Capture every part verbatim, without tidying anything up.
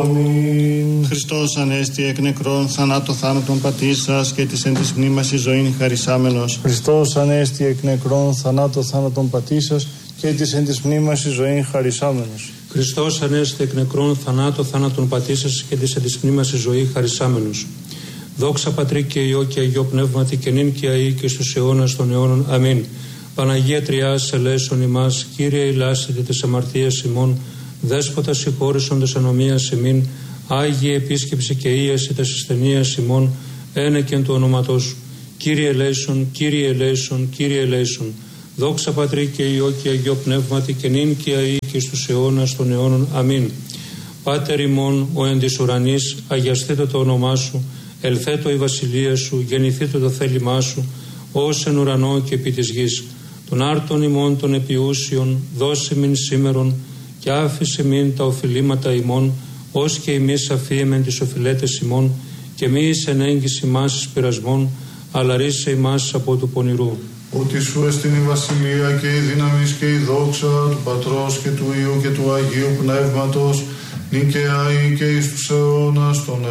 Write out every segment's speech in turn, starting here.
Αμήν. Χριστός Ανέστη εκ νεκρών θανάτω θάνατον πατήσας και της εν της μνήμας εις ζωήν χαρισάμενος. Χριστός Ανέστη εκ νεκρών θανάτω θάνατον πατήσας και της εν της μνήμας εις ζωήν χαρισάμενος. Χριστός Ανέστη εκ νεκρών θανάτω θάνατον πατήσας και της εν της μνήμας εις ζωήν χαρισάμενος. Δόξα Πατρί και Υιό και Αγιό Πνεύματι και νυν και αεί και στους αιώνας των αιώνων. Αμήν. Παναγία Τριάς ελέησον ημάς, Κύριε ηλάσετε της αμαρτίας ημών, Δέσποτα συγχώρησον της ανομίας ημίν, Άγιε επίσκεψη και ίαση της ασθενείας ημών, ένεκεν του ονόματός σου. Κύριε ελέησον, Κύριε ελέησον, Κύριε ελέησον. Δόξα Πατρί και Υιό και Αγιό Πνεύματι και νυν και αεί και στους αιώνας των αιώνων. Αμήν. Πάτερ ημών ο εν της ουρανής, αγιαστήτω το όνομά σου, ελθέτω η βασιλεία σου, γεννηθήτω το θέλημά σου, ως εν ουρανό και επί της γης. Των άρτων ημών των επιούσιων, δώσε μην σήμερον, και άφησε μην τα οφειλήματα ημών, ως και εμείς αφίεμεν τις οφειλέτες ημών, και μη εις ενέγγις ημάς εις πειρασμών, αλλά ρίσε ημάς από του πονηρού. Ότι σου εστιν η βασιλεία και η δύναμις και η δόξα του Πατρός και του Υιού και του Αγίου Πνεύματος, νυν και αεί και εις τους αιώνας των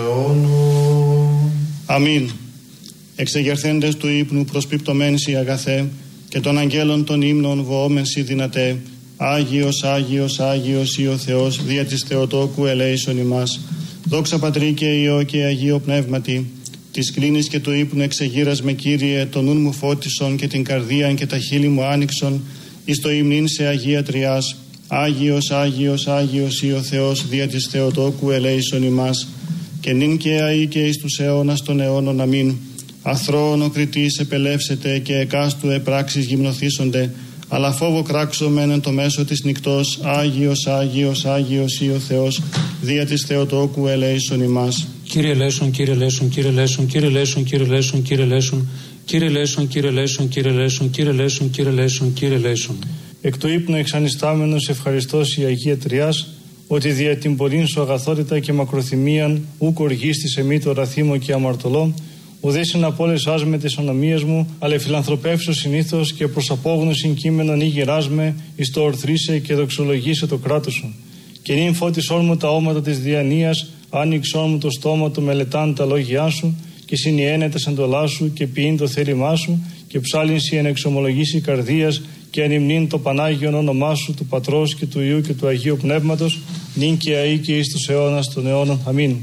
αιώνων. Αμήν. Εξεγερθέντες του ύπνου προσπιπτωμένσι αγαθέ, και των αγγέλων των ύμνων βοόμενσι δυνατέ, Άγιος, Άγιος, Άγιος ή ο Θεός, δια της Θεοτόκου ελέησον ημάς. Δόξα Πατρί και Υιό και Αγίο Πνεύματι, της κλίνης και του ύπνου εξεγείρας με Κύριε, το νουν μου φώτισον και την καρδίαν και τα χείλη μου άνοιξον, εις το υμνήν σε Αγία Τριάς. Άγιος, Άγιος, Άγιος ή ο Θεός, δια της Θεοτόκου ελέησον ημάς. Και νυν και αεί και εις τους αιώνας των αιώνων. Αμήν. Αθρώον ο κριτής επελεύσετε και εκάστου επράξεις γυμνοθήσονται, αλλά φόβο κράξομεν εν το μέσο της νυκτός. Άγιος, Άγιος, Άγιος ή ο Θεός, δια της Θεοτόκου ελέησον ημάς. Κύριε ελέησον, Κύριε ελέησον, Κύριε ελέησον, Κύριε ελέησον, Κύριε ελέησον, Κύριε ελέησον, Κύριε ελέησον, Κύριε ελέησον, Κύριε ελέησον, Κύριε ελέησον, Κύριε ελέησον, Κύριε ελέησον. Εκ του ύπνου εξανιστάμενος ευχαριστώς η Αγία Τριάς, ότι δια την πολλήν σου αγαθότητα και μακροθυμίαν ούκ οργίστης εμεί το ραθήμο και αμαρτωλό, ουδέσιν απόλες άσμε της ονομίας μου, αλλά φιλανθρωπεύσω συνήθως και προς απόγνωσιν κείμενον ή γεράσμε, εις το ορθρίσε και δοξολογήσε το κράτος σου. Και νυν φώτισόν μου τα όματα της διανοίας, άνοιξόν μου το στόμα του μελετάν τα λόγια σου, και συνιένε τα σεντολά σου και ποιήν το θέλημά σου, και ψάλιν σοι εν εξομολογήσει καρδίας, και ανυμνήν το Πανάγιον όνομά σου, του Πατρός και του Υιού και του Αγίου Πνεύματος, νυν και αεί και εις τους αιώνας των αιώνων. Αμήν.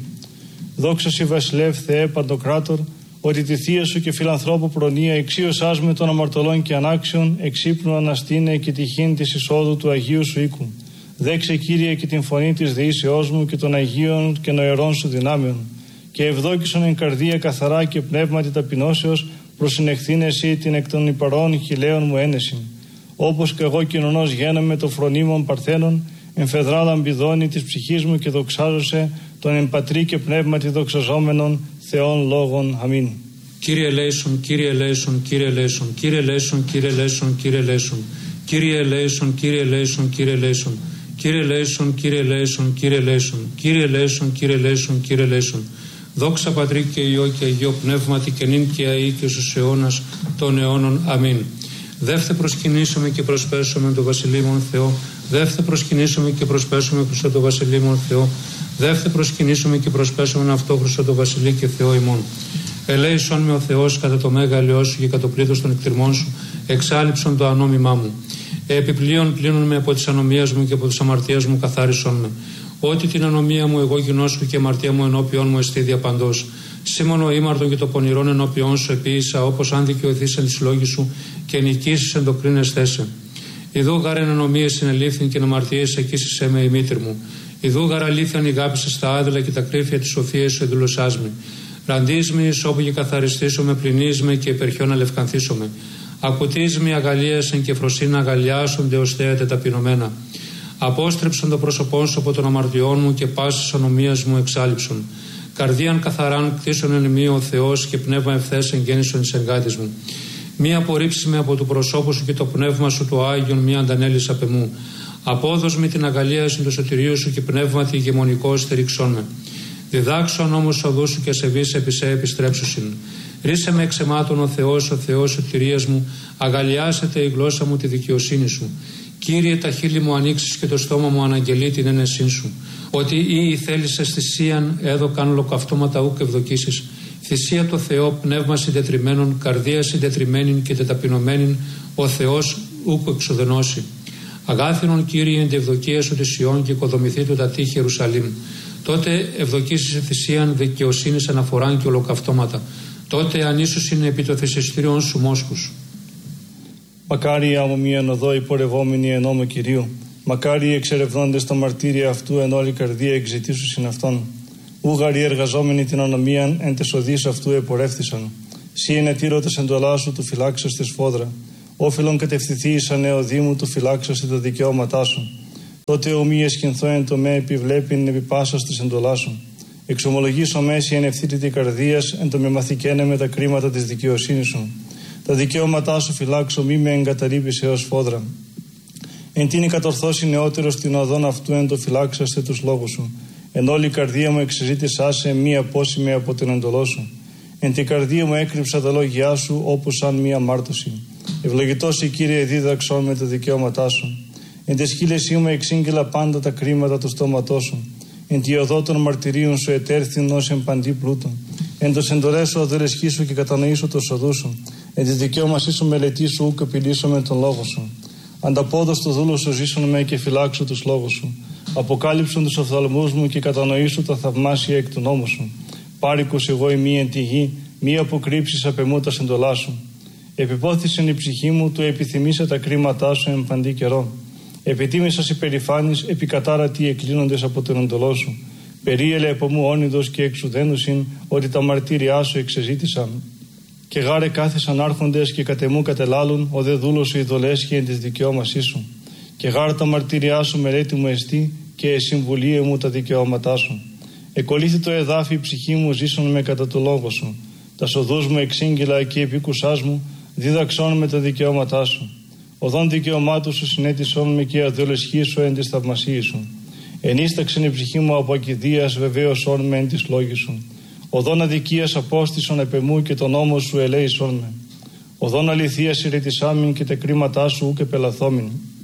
Δόξα σοι βασιλεύ Θεέ Παντοκράτορ, ότι τη θεία σου και φιλανθρώπου προνοία εξίωσάς με των αμαρτωλών και ανάξιων, εξύπνου αναστήνε και τυχήν της εισόδου του Αγίου σου οίκου. Δέξε Κύριε και την φωνή της δεήσεώς μου και των Αγίων και νοερών σου δυνάμεων. Και ευδόκησον εν καρδία καθαρά και πνεύματι ταπεινώσεως, προσυνεχθήν εσύ την εκ των υπαρών χιλέων μου ένεσιν. Όπως και εγώ κοινωνός γένομαι το φρονίμων παρθένων, εμφεδράδαν πηδώνει της ψυχής μου και δοξάζωσε τον εν πατρί και πνεύματι δοξαζόμενον Θεών λόγων. Αμήν. Κύριε ελέησον, Κύριε ελέησον, Κύριε ελέησον, Κύριε ελέησον, Κύριε ελέησον, Κύριε ελέησον, Κύριε ελέησον, Κύριε ελέησον, Κύριε ελέησον, Κύριε ελέησον, Κύριε ελέησον, Κύριε ελέησον, Κύριε ελέησον, Κύριε ελέησον, Κύριε ελέησον. Δόξα Πατρί και Υιό και Αγίο Πνεύματι και νυν και αεί και στους αιώνας των αιώνων. Αμήν. Δεύθε προσκυνήσουμε και προσπέσουμε το Βασιλείμον Θεό. Δεύθε προσκυνήσουμε και προσπέσουμε προς το Βασιλείμον Θεό. Δεύθε προσκυνήσουμε και προσπέσουμε αυτό προς το Βασιλεί και Θεό ημών. Ελέησον με ο Θεός κατά το μέγα ελαιό σου και κατά το πλήθος των εκτιρμών σου, εξάλληψον το ανόμημά μου. Επιπλέον πλύνουν με από τις ανομίες μου και από τις αμαρτίες μου καθάρισον με. Ότι την ανομία μου εγώ γινώσκω και η αμαρτία μου ενώπιον μου εστί διαπαντός. Σήμωνο ήμαρτον και το πονηρόν ενώπιον σου επίησα, όπως αν δικαιωθείς εν της λόγης σου και νικήσεις εν το κρίνες θέσε. Ιδού γαρ εν ανομίες συνελήφθην και εν αμαρτίες εκείσισέ με η μήτρη μου. Ιδού γαρ αλήθειαν ηγάπησες τα άδελα και τα κρύφια της σοφίας σου εδουλωσάς με. Ραντείς με εις όπου και καθαριστήσω με, πλυνείς με και υπερχιόν αλευκανθήσω με. Ακουτείς με αγαλίασεν και φροσίνα αγαλιάσονται ως θέατε ταπεινωμένα. Απόστρεψον το πρόσωπό σου από των αμαρτιών μου και πάσης ανομίας μου εξάλληψον. Καρδίαν καθαράν κτίσον εν μη ο Θεός και πνεύμα ευθές εγγέννησον εις εγκάτης μου. Μη απορρίψει με από του προσώπου σου και το πνεύμα σου το Άγιον μη αντανέλεις απ' εμού. Απόδος με την αγαλίαση του σωτηρίου σου και πνεύματι ηγεμονικό στηρίξον με. Διδάξον όμως οδού σου και ασεβείς επί σε επιστρέψουσιν. Ρίσε με εξαιμάτων ο Θεός, ο Θεός σωτηρίας μου, αγαλιάσετε η γλώσσα μου τη δικαιοσύνη σου. Κύριε, τα χείλη μου ανοίξεις και το στόμα μου αναγγελεί την ένεσήν σου. ότι ή θέλησες θυσίαν έδωκαν ολοκαυτώματα ούκ ευδοκίσεις. Θυσία το Θεό, πνεύμα συντετριμένων, καρδία συντετριμένην και τεταπεινωμένην, ο Θεός ούκ εξοδενώσει. Αγάθινον Κύριε εν ευδοκία σου της Ιών και οικοδομηθεί του τα τείχη Ιερουσαλήμ. Τότε ευδοκίσεις σε θυσίαν δικαιοσύνης αναφοράν και ολοκαυτώματα. Τότε ανίσως είναι επί το θυσιστήριον σου μόσχους. Μακάρι άμμο μίαν οδό υπορευόμενοι εν νόμο Κυρίου. Μακάρι εξερευνώντες τα μαρτύρια αυτού εν όλη καρδία εξητήσουσιν αυτόν. Ούγαροι εργαζόμενοι την ονομίαν εν τες οδείς αυτού επορεύθησαν. Σύ είναι τύρωτες εντολά σου του φυλάξας τη σφόδρα. Όφιλον κατευθυνθεί εις ανεωδήμου του φυλάξας τα δικαιώματά σου. Τότε ο μη εσχυνθώ εν το με επιβλέπειν επί πάσας της εντολά σου. Εξομολογήσω μέση εν ευθύτητη καρδίας εν το με μαθηκένε με τα κρίματα της δικαιοσύνης σου. Τα δικαιώματά σου φυλάξω μη με εγκαταλείπεις έως φόδρα. Εν τίνη κατορθώσει νεότερος την οδόν αυτού εν το φυλάξαστε τους λόγους σου. Εν όλη η καρδία μου εξεζήτησά σε μη απόσημη από την εντολό σου. Εν την καρδία μου έκρυψα τα λόγια σου όπως σαν μία μάρτωση. Ευλογητός η Κύριε δίδαξόν με τα δικαιώματά σου. Εν τη χείλεσή μου εξήγγειλα πάντα τα κρίματα του στόματός σου. Εν τη οδό των μαρτυρίων σου ετέρθην ως εν παντή πλούτων. Εν το σεντορέσω αδελεσχήσου και κατανοήσω το σοδού σου. Εν τη δικαίωμασή σου μελετήσου ουκ επιλύσω με τον λόγο σου. Ανταπόδος το δούλο σου ζήσουν με και φυλάξω τους λόγους σου. Αποκάλυψον τους οφθαλμούς μου και κατανοήσου τα θαυμάσια εκ του νόμου σου. Πάρικος εγώ ημί εν τη γη, μη αποκρύψεις απ' εμού τα συντολά σου. Επιπόθησεν η ψυχή μου, του επιθυμήσα τα κρίματά σου εν παντή καιρό. Επιτίμησας υπερηφάνης, επικατάρατοι εκκλίνοντες από τον εντολό σου. Περίελε από μου όνειδος και εξουδένουσιν, ότι τα μαρτύριά σου εξεζήτησαν. Και γάρε κάθεσαν άρχοντες και κατεμού κατελάλουν, ο δε δούλος σου ειδωλέσχε εν της δικαιώμασής σου. Και γάρε τα μαρτύριά σου μελέτη μου εστί, και συμβουλίε μου τα δικαιώματά σου. Εκολύθη το εδάφι η ψυχή μου, ζήσον με κατά το λόγο σου. Τα σοδούς μου εξήγγυλα και επίκουσάς μου, δίδαξόν με τα δικαιώματά σου. Οδόν δικαιωμάτου σου συνέτησόν με και αδελεσχή σου εν της θαυμασίας σου. Ενίσταξεν η ψυχή μου από ακηδίας, βεβαίωσόν με εν της λόγης σου. Οδόν αδικίας απόστησον επ' εμού και τον νόμο σου ελέησόν με. Οδόν αληθείας ηρετισάμιν και τα κρίματά σου ούκ επελαθόμην.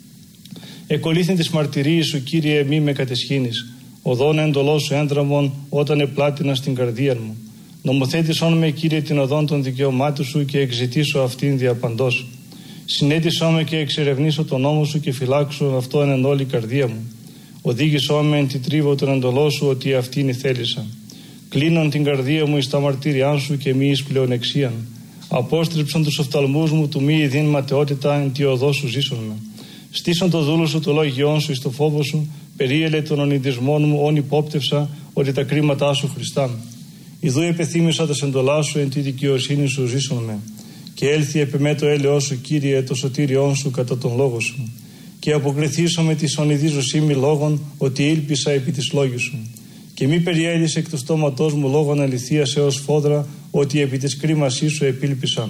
Εκολύθην της μαρτυρίας σου, Κύριε, μη με κατεσχύνεις. Οδόν εντολό σου έντραμον όταν επλάτινα στην καρδία μου. Νομοθέτησόν με, Κύριε, την οδόν των δικαιωμάτων σου και εξητήσω αυτήν διαπαντός. Συνέτησό με και εξερευνήσω τον νόμο σου και φυλάξω αυτό εν όλη η καρδία μου. Οδήγησό με εν τη τρίβο τον εντολό σου, ότι αυτήν η θέλησα. Κλείνον την καρδία μου εις τα μαρτύριά σου και μη εις πλεονεξίαν. Απόστριψον τους οφθαλμούς μου του μη ειδήν ματαιότητα εν τη οδό σου ζήσον με. Στήσον το δούλο σου το λόγιόν σου εις το φόβο σου, περίελε των ονειδισμών μου όν υπόπτευσα, ότι τα κρίματά σου Χριστά. Ιδού επεθύμησα τα σεντολά σου εν τη δικαιοσύνη σου ζήσον με. Και έλθει επί με το έλεος σου, Κύριε, το σωτήριόν σου κατά τον λόγο σου. Και αποκριθήσω με τη ονειδίζωσή μη λόγων, ότι ήλπισα επί της λόγης σου. Και μη περιέλυσε εκ του στόματός μου λόγων αληθείας έως φόδρα, ότι επί της κρίμασής σου επήλπισαν.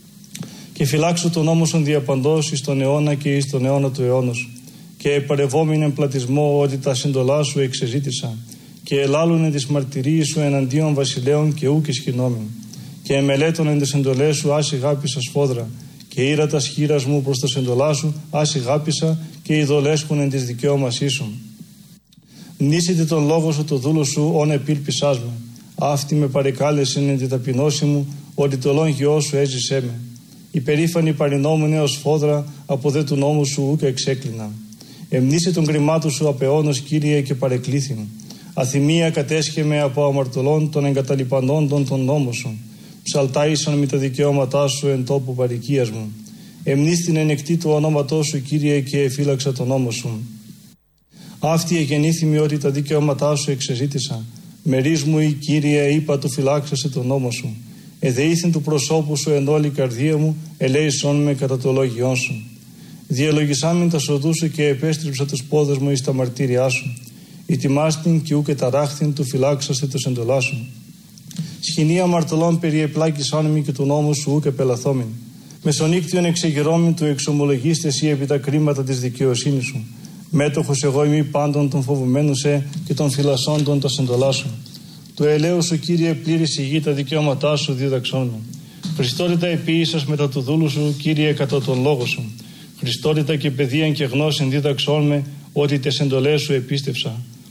Και φυλάξω τον νόμο σου διαπαντός εις τον αιώνα και εις τον αιώνα του αιώνος. Και επαρευόμην εν πλατισμό, ότι τα συντολά σου εξεζήτησα. Και ελάλουνε τις μαρτυρίες σου εναντίον βασιλέων και ούκ ισχυνόμην. Και εμελέτων εν τις εντολές σου άσι γάπησα σφόδρα. Και ήρα τα σχήρας μου προς τα συντολά σου άσι γάπησα, και ειδωλέσχουν εν της δικαιώμασής σου. Μνήσετε τον λόγο σου το δούλο σου όν επήλπισάς με. Αυτή με παρεκάλεσεν εν τη ταπεινώση μου, ότι το λόγιό σου έζησέ με. Υπερήφανη παρινόμουν έως φόδρα, από δε του νόμου σου ούκ εξέκλεινα. Εμνήσε τον κρυμάτου σου απεώνος, Κύριε, και παρεκλήθην. Αθυμία κατέσχε με από αμαρτωλών των εγκαταλειπανόντων τον νόμο σου. Ψαλτάησαν με τα δικαιώματά σου εν τόπου παροικίας μου. Εμνείς την ενεκτή του ονόματός σου, Κύριε, και εφύλαξα τον νόμο σου. Αυτή εγεννήθημη ότι τα δικαιώματά σου εξεζήτησα. Μερίς μου η Κύριε, είπα του φυλάξασε τον νόμο σου. Εδεήθην του προσώπου σου εν όλη η καρδία μου, ελέησόν με κατά το λόγιόν σου. Διαλογισάμιν τα σοδού σου και επέστριψα τους πόδες μου εις τα μαρτύριά σου. Ητιμάστην και ούκε ταράχθην του φυλάξασε το εντολά σου. Σχοινία αμαρτωλών περιεπλάκησάν μη και του νόμου σου ούκε πελαθόμην. Μεσονύκτιον εξεγερώμην του εξομολογήστε εσύ επί τα κρίματα της δικαιοσύνης σου. Μέτοχος εγώ ημί πάντων των φοβουμένων σε και των φυλασσόντων τα σεντολά σου. Του ελαίου σου, Κύριε, πλήρης η γη τα δικαιώματά σου δίδαξόν μου. Χριστόρητα επίησας μετά του δούλου σου, Κύριε, κατά τον λόγο σου. Χριστόρητα και παιδείαν και γνώσιν δίδαξόν με, ότι τες εντολές σου επίστευσα.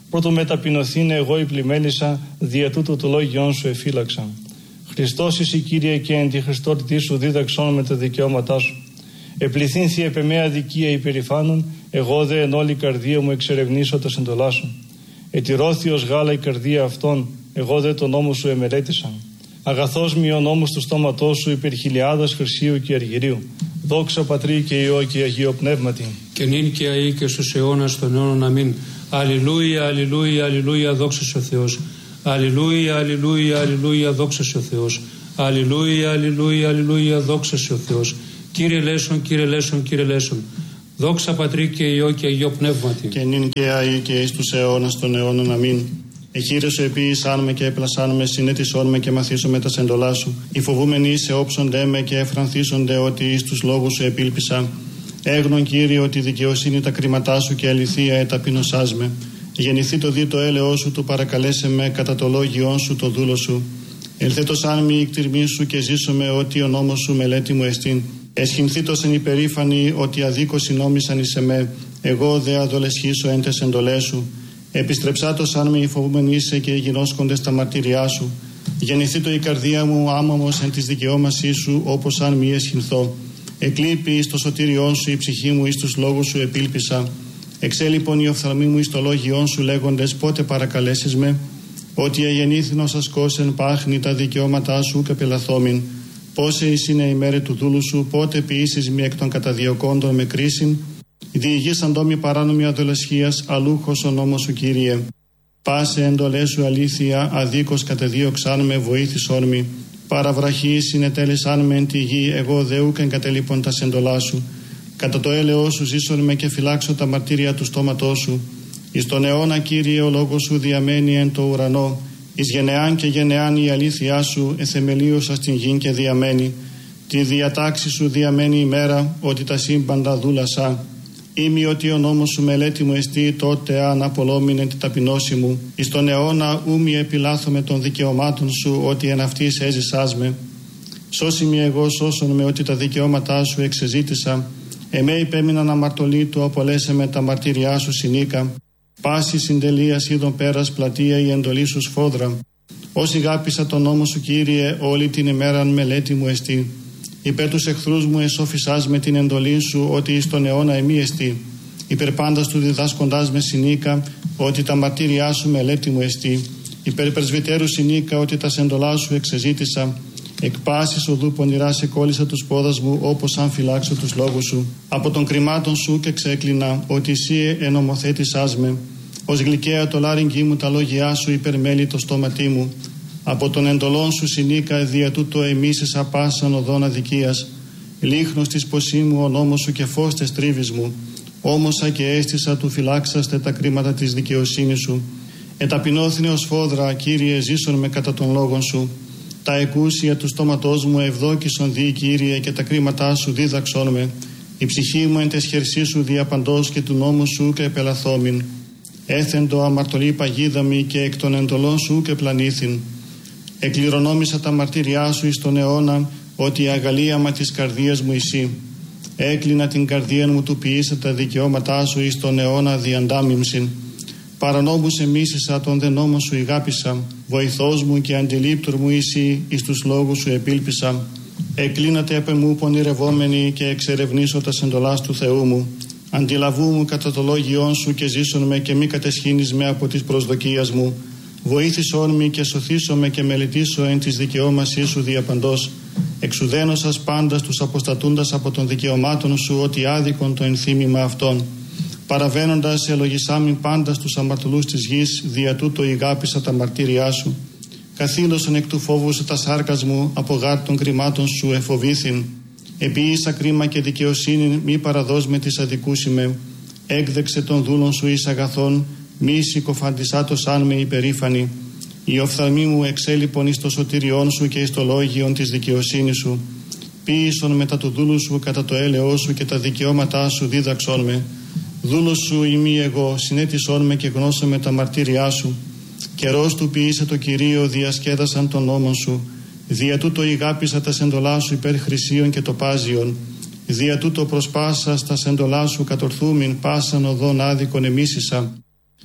Πρώτο με ταπεινωθήνε εγώ η πλημέλισσα, δια τούτο το λόγιόν σου εφύλαξα. Χριστός εσύ Κύριε και εν τη Χριστότητή σου δίδαξόν με τα δικαιώματά σου. Επληθύνθη επ' εμέ αδικία υπερηφάνων, εγώ δε εν όλη καρδία μου εξερευνήσω τα σεντολά σου. Ετηρώθη ως γάλα η καρδία αυτών, εγώ δε τον νόμο σου εμελέτησα. Αγαθός μη ο νόμος του στόματός σου υπερ χιλιάδας χρυσίου και αργυρίου. Δόξα Πατρί και Υιό και Αγίο Πνεύματι. Και νυν και αεί και στους αιώνας των αιώνων. Αμήν. Αλληλούια, αλληλούια, αλληλούια, δόξα σε ο Θεός. Αλληλούια, αλληλούια, αλληλούια, δόξα σε ο Θεός. Αλληλούια, αλληλούια, αλληλούια, δόξα σε ο Θεός. Κύριε Λέσον, Κύριε Λέσον, Κύριε Λέσον. Δόξα Πατρί και Υιό και Αγίο Πνεύματι. Και νυν και αεί και εις τους αιώνας των αιώνων. Αμήν. Εχείρε σου επίησάν με και έπλασάν με, συνέτησόν με και μαθήσω με τα σεντολά σου. Οι φοβούμενοι σε όψονται με και εφρανθίσονται ότι εις τους λόγους σου επίλπισα. Έγνον Κύριε ότι δικαιοσύνη τα κρίματά σου και αληθεία εταπεινωσάς με. Γεννηθεί το δι το έλεος σου, του παρακαλέσε με κατά το λόγιόν σου το δούλο σου. Ελθέτος αν μη η κτηρμή σου και ζήσω με ότι ο νόμος σου μελέτη μου εστίν. Εσχυνθήτως εν υπερήφανη ότι αδίκως νόμισαν εις εμέ. Εγώ δε αδολεσχήσω εν τες εντολές σου. Επιστρεψάτος αν με οι φοβούμενοι είσαι και γινώσκοντες τα μαρτυριά σου. Γεννηθεί το η καρδία μου άμαμος εν της δικαιώμασής σου, όπως αν μη εσχυνθώ. Εκλείπει εις το σωτήριόν σου η ψυχή μου, εις τους λόγους σου επίλπισα. Εξέλιπον η οφθαλμή μου εις το λόγιόν σου λέγοντες πότε παρακαλέσεις με. Ότι εγεννήθην ως ασκώσεν πάχνη τα δικαιώματά σου και πελαθόμην. Πόσε εις είναι η μέρη του δούλου σου, πότε ποιήσεις μη εκ των καταδιωκόντων με κρίσιν. Διηγήσαν τόμοι παράνομη αδολεσχίας, αλούχος ο νόμος σου Κύριε. Πάσε εντολές σου αλήθεια, αδίκως κατεδίωξαν με βοήθησόν μη. Παραβραχή συνετέλεσαν με εν τη γη, εγώ δε ούκεν κατελείπων τα σεντολά σου. Κατά το έλεος σου ζήσον με και φυλάξω τα μαρτύρια του στόματός σου. Εις τον αιώνα Κύριε ο λόγος σου διαμένει εν το ουρανό. Εις γενεάν και γενεάν η αλήθειά σου εθεμελίωσα στην γη και διαμένει. Τη διατάξη σου διαμένει ημέρα ότι τα σύμπαντα δούλασα. Ήμι ότι ο νόμος σου μελέτη μου εστί, τότε αν απολόμην εν τη ταπεινώση μου. Εις τον αιώνα ούμι επιλάθω με των δικαιωμάτων σου, ότι εν αυτής έζησάς με. Σώσι μη εγώ σώσον με ότι τα δικαιώματά σου εξεζήτησα. Εμέ υπέμειναν αμαρτωλή του, απολέσε με τα μαρτυριά σου συνήκα. Πάση συντελείας είδων πέρας πλατεία η εντολή σου σφόδρα. Όσοι γάπησα τον νόμο σου Κύριε, όλη την ημέραν μελέτη μου εστί. Υπέρ τους εχθρούς μου εσώφισάς με την εντολή σου, ότι εις τον αιώνα εμεί εστί. Υπέρ πάντας του διδάσκοντάς με συνήκα, ότι τα μαρτύριά σου μελέτη μου εστί. Υπέρ πρεσβυτέρου συνήκα, ότι τα σεντολά σου εξεζήτησα. Εκ πάσης οδού πονηρά σε κόλλησα τους πόδας μου, όπως αν φυλάξω τους λόγους σου. Από των κρυμάτων σου και ξέκλεινα, ότι εσύ ενομοθέτησάς με. Ως γλυκαία το λάρυγγι μου τα λόγια σου υπερμέλει το στόματί μου. Από των εντολών σου συνήκα, δια τούτο εμίσησα πάσαν οδόν αδικίας. Λίχνος της ποσή μου ο νόμος σου και φως τες τρίβης μου. Όμωσα και αίσθησα του φυλάξαστε τα κρίματα της δικαιοσύνης σου. Εταπεινώθηνε ως φόδρα, Κύριε, ζήσον με κατά των λόγων σου. Τα εκούσια του στόματός μου ευδόκησον δι, Κύριε, και τα κρίματά σου δίδαξόν με. Η ψυχή μου εν τες χερσί σου διαπαντός και του νόμου σου και επελαθόμην. Έθεντο αμαρτωλή παγίδα μη και εκ των εντολών σου και πλανήθην. Εκληρονόμησα τα μαρτύριά σου εις τον αιώνα, ότι η αγαλίαμα της καρδίας μου εσύ. Έκλεινα την καρδία μου του ποιήσα τα δικαιώματά σου εις τον αιώνα διαντάμιμσιν. Παρανόμους εμίσησα τον δε νόμο σου ηγάπησα. Βοηθός μου και αντιλήπτορ μου εσύ εις τους λόγους σου επίλπισα. Εκλίνατε απ' εμού πονηρευόμενοι και εξερευνήσω τα σεντολάς του Θεού μου. Αντιλαβού μου κατά το λόγιόν σου και ζήσον με και μη κατεσχύνεις με από της προσδοκίας μου. Βοήθησόν με και σωθήσον με και μελετήσω εν της δικαιώμασής σου διαπαντός. Εξουδένωσας πάντας τους αποστατούντας από των δικαιωμάτων σου, ότι άδικον το ενθύμημα αυτών. Παραβαίνοντας ελογισάμιν πάντα στους αμαρτωλούς της γης, δια τούτο ηγάπησα τα μαρτύριά σου. Καθήλωσαν εκ του φόβου σου τα σάρκας μου, από γάρ των κρυμάτων σου εφοβήθην. Επίησα κρίμα και δικαιοσύνη, μη παραδός με της αδικούσιμε. Έκδεξε των δούλων σου εις αγαθών, μη συκοφαντισάτος αν με υπερήφανη. Η οφθαλμή μου εξέλιπον εις το σωτήριόν σου και εις το λόγιον της δικαιοσύνης σου. Ποίησον μετά του δούλου σου κατά το έλεος σου και τα δικαιώματά σου δίδαξόν με. Δούλος σου ημί εγώ, συνέτησόν με και γνώσε με τα μαρτύριά σου. Καιρός του ποιήσε το Κυρίο, διασκέδασαν τον νόμον σου. Δια τούτο ηγάπησα τα σεντολά σου υπέρ χρυσίων και τοπάζιων. Δια τούτο προσπάσα στα σεντολά σου κατορθούμην, πάσαν οδόν άδικον εμίσησα.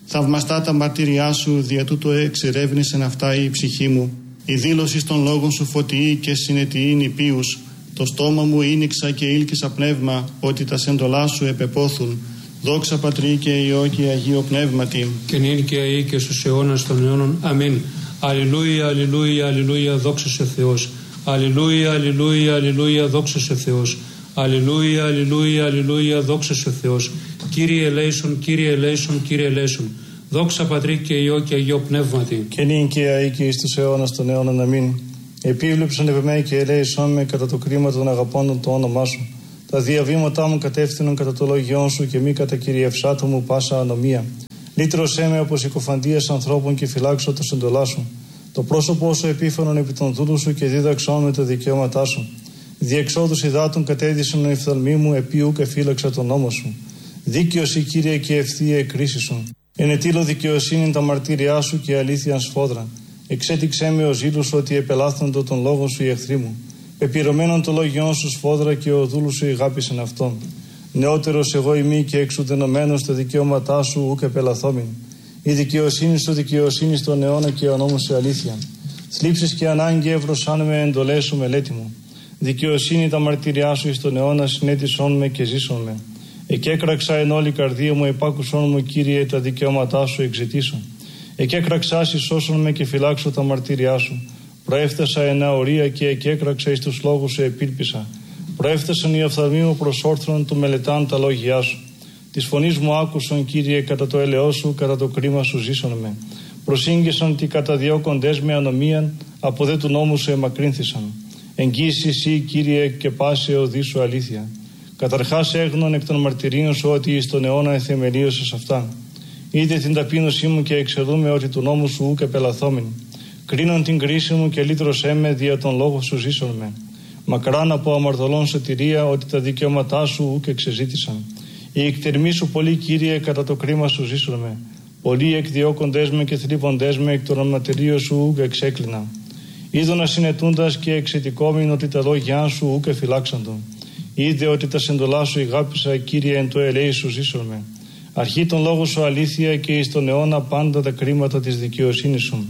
Θαυμαστά τα μαρτύριά σου, δια τούτο εξερεύνησεν αυτά η ψυχή μου. Η δήλωση των λόγων σου φωτιή και συνετιήν υπείους. Το στόμα μου ήνιξα και ήλκησα πνεύμα, ότι τα σεντολά σου επεπόθουν. Δόξα Πατρί και Υιό και Αγίο Πνεύματι. Και νυν και αεί και στους αιώνας των αιώνων. Αμήν. Αλληλούια, αλληλούια, αλληλούια, δόξα σε Θεός. Αλληλούια, αλληλούια, αλληλούια, δόξα σε Θεός. Αλληλούια, αλληλούια, αλληλούια, δόξα σε Θεός. Κύριε ελέησον, Κύριε ελέησον, Κύριε ελέησον. Δόξα Πατρί και Υιό και Αγίο Πνεύματι. Και νυν και αεί και εις τους αιώνας των αιώνων. Αμήν. Επίβλεψον επ' εμέ και ελέησόν με κατά το κρίμα των αγαπώντων το όνομά σου. Τα διαβήματά μου κατεύθυνον κατά το λόγιόν σου και μη κατά κυριευσάτο μου πάσα ανομία. Λύτρωσέ με από συκοφαντίας ανθρώπων και φυλάξω το σεντολά σου. Το πρόσωπό σου επίφανον επί των δούλου σου και δίδαξόν με τα δικαιώματά σου. Διεξόδους υδάτων κατέδυσαν ο οφθαλμοί μου, επί ουκ εφύλαξα τον νόμο σου. Δίκαιος η Κύριε και ευθεία η κρίση σου. Ενετήλω δικαιοσύνη τα μαρτύριά σου και αλήθεια σφόδρα. Εξέτηξέ με ο ζήλος ότι επελάθοντο τον λόγο σου οι εχθροί μου. Πεπυρωμένον το λόγιόν σου σφόδρα και ο δούλου σου ηγάπησεν αυτόν. Νεότερος εγώ ημί και εξουδενωμένος τα δικαιώματά σου ουκ επελαθόμην. Η δικαιοσύνη σου δικαιοσύνη στον αιώνα και ο νόμος σε αλήθεια. Θλίψεις και ανάγκη εύρωσάν με εντολές σου μελέτη μου. Δικαιοσύνη τα μαρτυριά σου εις τον αιώνα συνέτησόν με και ζήσον με. Εκέκραξα εν όλη καρδία μου, επάκουσόν μου Κύριε τα δικαιώματά σου εξητήσω. Εκέκραξα σώσον με και φυλάξω τα μαρτυριά σου. Προέφτασα εν αορία και εκέκραξα εις τους λόγους σου επίλπισα. Προέφτασαν οι οφθαλμοί μου προς όρθρον του μελετάν τα λόγια σου. Της φωνής μου άκουσον Κύριε κατά το έλεό σου, κατά το κρίμα σου ζήσον με. Προσήγγισαν τι καταδιώκοντες με ανομίαν, από δε του νόμου σου εμακρύνθησαν. Εγγύηση εσύ Κύριε και πάσε οδή σου αλήθεια. Καταρχάς έγνων εκ των μαρτυρίων σου ότι εις τον αιώνα εθεμελίωσες αυτά. Είδε την ταπείνωσή μου και εξελούμε ότι του νόμου σου ουκ επελαθόμην. Κρίνον την κρίση μου και λύτρωσέ με δια τον λόγο σου ζήσον με. Μακράν από αμαρτωλών σωτηρία ότι τα δικαιώματά σου ουκ εξεζήτησαν. Οι εκτερμοί σου πολύ Κύριε κατά το κρίμα σου ζήσον με. Πολλοί εκδιώκοντές με και θλίβοντές με εκ των αμαρτυρίων σου ουκ εξέκλεινα. Είδωνα συνετούντας και εξαιτικόμην ότι τα λόγια σου ουκ εφυλάξαντο. Είδε ότι τα σεντολά σου ηγάπησα Κύριε εν το ελέη σου ζήσον με. Αρχή τον λόγο σου αλήθεια και εις τον αιώνα πάντα τα κρίματα της δικαιοσύνης σου.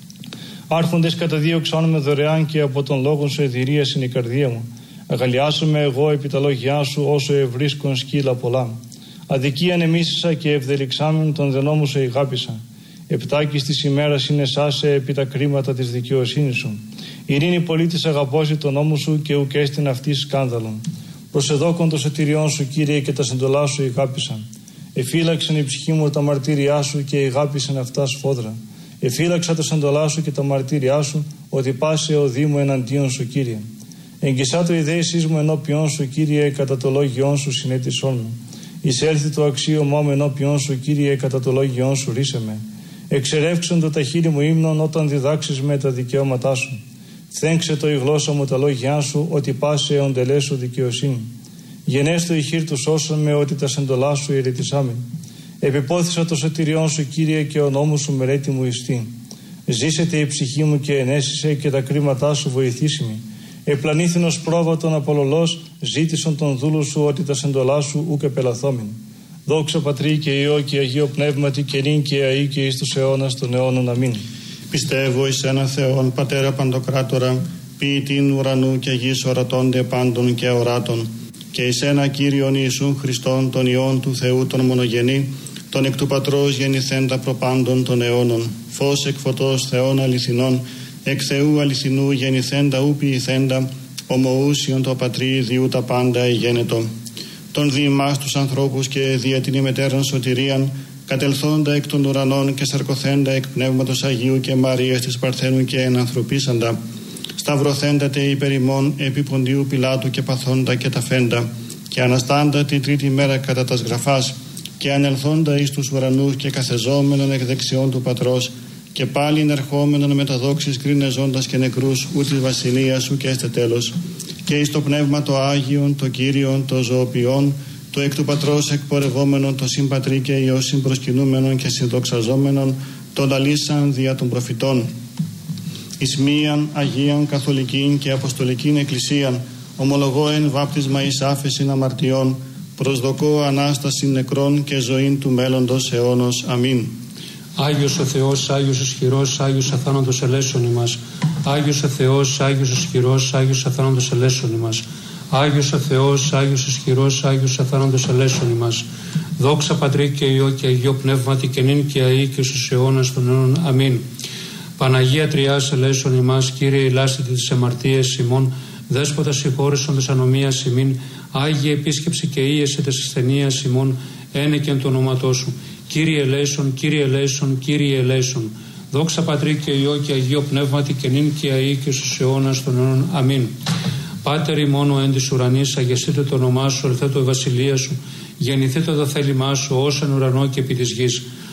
Άρχοντες καταδίωξαν με δωρεάν και από τον λόγο σου εδηρίασαν η καρδία μου. Αγαλιάσομαι εγώ επί τα λόγια σου όσο ευρίσκον σκύλα πολλά. Αδικίαν εμίσησα και ευδελιξάμεν τον δενόμου σου ηγάπησα. Επτάκης της ημέρας είναι σάσε επί τα κρίματα της δικαιοσύνης σου. Ειρήνη πολίτης αγαπώσει τον νόμο σου και ουκέστην αυτή σκάνδαλον. Προσεδόκον το σωτηριόν σου Κύριε και τα σεντολά σου ηγάπησαν. Εφύλαξαν η ψυχή μου τα μαρτύριά σου και ηγάπησαν αυτά σφόδρα. Εφύλαξα τα σεντολά σου και τα μαρτύριά σου ότι πάσε ο Δήμο εναντίον σου Κύριε. Εγγισά το ιδέησής μου ενώπιον σου Κύριε κατά το λόγιόν σου συνέτησόν μου. Εισέλθει το αξίωμά μου ενώπιον σου Κύριε κατά το λόγιόν σου ρίσε με. Εξερεύξον το τα χείλη μου ύμνον όταν διδάξεις με τα δικαιώματά σου. Θέγξε το η γλώσσα μου τα λόγια σου ότι πάσε οντελέ σου δικαιοσύνη. Γενέστο η χείρ του σώσον με ότι τα σεντολά σου ηρετισάμεν. Επιπόθησα το σωτηριόν σου Κύριε και ο νόμος σου μελέτη μου ιστή. Ζήσετε η ψυχή μου και ενέσισε και τα κρίματά σου βοηθήσιμη. Επλανήθηνος πρόβατον απολολός ζήτησον τον δούλου σου ότι τα σεντολά σου ουκ επελαθόμην. Δόξα Πατρί και Υιό και Αγίο Πνεύματι και νυν και αεί και εις τους αιώνας των αιώνων. Αμήν. Πιστεύω εις ένα Θεόν Πατέρα Παντοκράτορα, ποιητήν ουρανού και γης ορατώνται πάντων και αοράτων, και εις ένα Κύριον Ιησούν Χριστόν τον Υιόν του Θεού τον μονογενή, τον εκ του Πατρός γεννηθέντα προπάντων των αιώνων, φως εκ φωτός Θεών αληθινών, εκ Θεού αληθινού γεννηθέντα ου ποιηθέντα, ομοούσιον το Πατρί διού τα πάντα ηγένετο. Τον δι' ημάς τους ανθρώπους και δια την ημετέραν σωτηρίαν, κατελθόντα εκ των ουρανών και σαρκωθέντα εκ Πνεύματος Αγίου και Μαρίας της Παρθένου και ενανθρωπίσαντα, σταυρωθέντατε υπερ ημών επί Ποντίου Πιλάτου και παθόντα και ταφέντα, και αναστάντα την τρίτη μέρα κατά τας γραφάς, και ανελθόντα εις τους ουρανούς και καθεζόμενον εκ δεξιών του Πατρός, και πάλιν ερχόμενον με τα δόξης κρίνε ζώντας και νεκρούς, ου της βασιλείας σου και έστε τέλος, και εις το Πνεύμα το Άγιον, το Κύριον, το ζωοποιόν, το εκ του Πατρός εκπορευόμενον, το συμπατρί και Υιό συμπροσκυνούμενον και συνδοξαζόμενον, το λαλήσαν δια των προφητών. Εις μίαν Αγίαν Καθολικήν και Αποστολικήν Εκκλησίαν, ομολογώ εν βάπτισμα εις άφεσιν αμαρτιών, προσδοκώ Ανάσταση νεκρών και ζωήν του μέλλοντος αιώνος. Αμήν. Άγιος ο Θεός, Άγιος ισχυρός, Άγιος αθάνατος ελέησον ημάς. Άγιος ο Θεός, Άγιος ισχυρός, Άγιος αθάνατος ελέησον ημάς. Άγιος ο Θεός, Άγιος ισχυρός, Άγιος αθάνατος ελέησον ημάς. Δόξα Πατρί και Υιό και Αγίο Πνεύματι και νυν και αεί και στους αιώνας των αιώνων. Αμήν. Παναγία Τριάς ελέησον ημάς, Κύριε ηλάσθητη τις αμαρτίες ημών, Δέσποτα συγχώρεσον της ανομίας ημίν, Άγιε επίσκεψη και ίεση της ασθενείας ημών, ένεκεν το ονόματό σου. Κύριε ελέησον, Κύριε ελέησον, Κύριε ελέησον. Δόξα Πατρί και Υιό και Αγίο Πνεύματι και νυν και αεί και στους αιώνας των αιώνων. Αμήν. Πάτερ ημών ο εν της ουρανής, αγιαστείτε το όνομά σου, ελθέτω η βασιλεία σου, γεννηθείτε το θέλημά σου, ως εν ουρανό και επί της γης.